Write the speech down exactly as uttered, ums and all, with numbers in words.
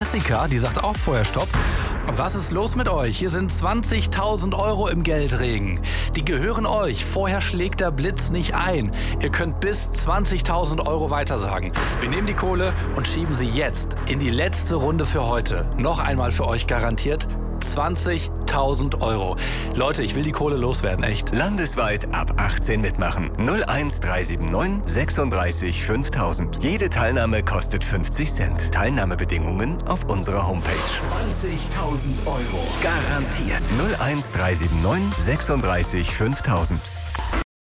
Jessica, die sagt auch vorher Stopp. Was ist los mit euch? Hier sind zwanzigtausend Euro im Geldregen. Die gehören euch. Vorher schlägt der Blitz nicht ein. Ihr könnt bis zwanzigtausend Euro weitersagen. Wir nehmen die Kohle und schieben sie jetzt in die letzte Runde für heute. Noch einmal für euch garantiert zwanzigtausend Euro. Leute, ich will die Kohle loswerden, echt. Landesweit ab achtzehn mitmachen. null eins drei sieben neun sechsunddreißig fünftausend. Jede Teilnahme kostet fünfzig Cent. Teilnahmebedingungen auf unserer Homepage. zwanzigtausend Euro. Garantiert. null eins drei sieben neun sechsunddreißig fünftausend.